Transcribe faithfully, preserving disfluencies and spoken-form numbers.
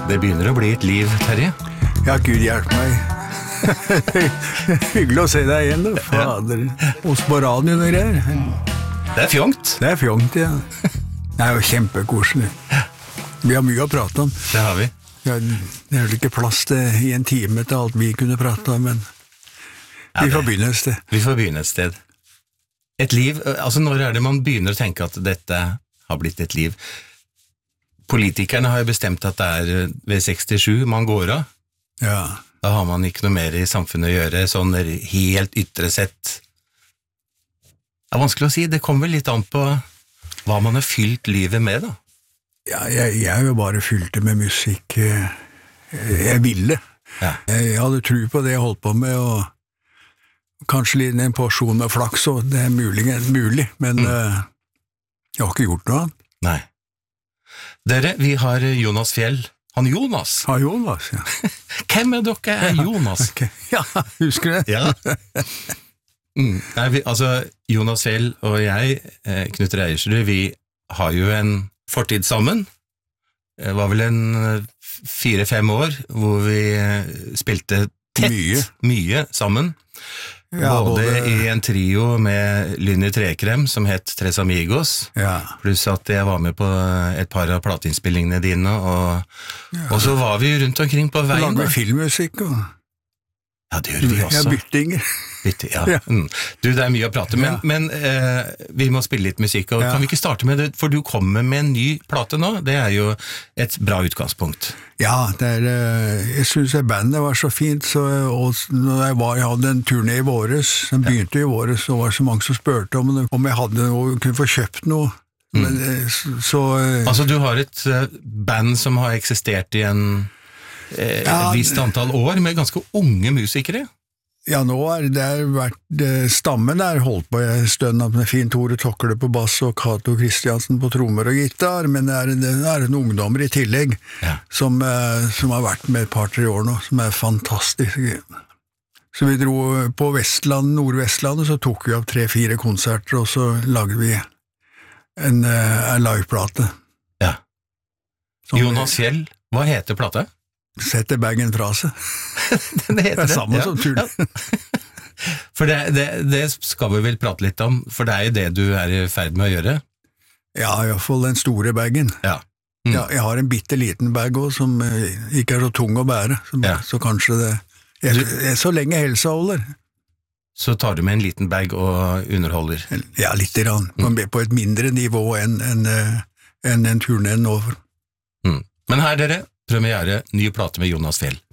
Det begynner å bli et liv, Terje. Ja, Gud hjelp meg. Hyggelig å se deg igjen, da. Fader. Oss på radioen og greier. Det er fjongt. Det er fjongt, ja. Det er jo kjempekoselig. Vi har mye å prate om. Det har vi. Ja, det er vel ikke plass til i en time til alt vi kunne prate om, men Ja, vi det- får begynne et sted. Vi får begynne et sted. Et liv, altså når er det man begynner å tenke at dette har blitt et liv? Politikerne har jo bestemt at det er ved sekstisju man går av. Ja. Da har man ikke noe mer i samfunnet å gjøre, sånn helt ytre sett. Det er vanskelig å si, det kommer vel litt an på hva man har fylt livet med, da. Ja, jeg, jeg har jo bare fylt det med musikk. eh, Jeg ville. Ja. Jeg hadde tro på det jeg holdt på med, og kanskje litt en porsjon med flaks, og det er mulig, mulig men Mm. eh, jeg har ikke gjort noe annet. Nei. Dere, vi har Jonas Fjell. Han Jonas. Ja, Jonas, ja. Hvem er dere er Jonas? Ok. Ja, husker du det? Ja. Mm. Nei, vi, altså, Jonas Fjell og jeg, eh, Knut Reiersrud, vi har jo en fortid sammen. Det var vel en eh, fire-fem år hvor vi eh, spilte tett, Mye. mye sammen. Ja, både, både- i en trio med Lynn i Trekrem, som het Tres Amigos, Ja. pluss at jeg var med på et par av plateinnspillingene dine, og, og så var vi rundt omkring på veien. Lager da. filmmusikk, og Ja, det gjør vi ja, også. byttinger. Litt, ja. Ja. Mm. Du, det er mye å prate, men, Ja. men eh, vi må spille litt musikk, og Ja. kan vi ikke starte med det, for du kommer med en ny plate nå, det er jo et bra utgangspunkt. Ja, det er, eh, jeg synes det bandet var så fint, så, og når jeg, var, jeg hadde en turné i våres, den begynte i våres, så var det så mange som spørte om, det, om jeg hadde noe, kunne få kjøpt noe. Men, eh, så, så eh, Altså, du har et eh, band som har eksistert i en eh, Ja, et visst antall år, med ganske unge musikere. ja, nå er det er vært eh, stammen der holdt på en stund med Finn Tore Tokle på bass og Cato Kristiansen på trommer og gitar, men det er, det er en ungdommer i tillegg Ja. som, eh, som har vært med et par-tre år nå, som er fantastiske. Så vi dro på Vestland, Nordvestlandet, så tok vi opp tre-fire konserter, og så lagde vi en, eh, en liveplate. Ja. Som Jonas Fjell, hva heter plata? setter bagen fra seg. Den heter Det er samme ja. som tull. Ja. For det, det, det skal vi vel prate litt om, for det er jo det du er i ferd med å gjøre. Ja, i hvert fall den store bagen. Ja. Mm. Ja, jeg har en bitte liten bag også, som eh, ikke er så tung å bære, så, Ja. så kanskje det jeg, jeg, så lenge helsa holder. Så tar du med en liten bag og underholder. Ja, litt grann. På, på et mindre nivå enn en, en, en turné nå. Mm. Men her, dere, premiere ny plate med Jonas Fjell.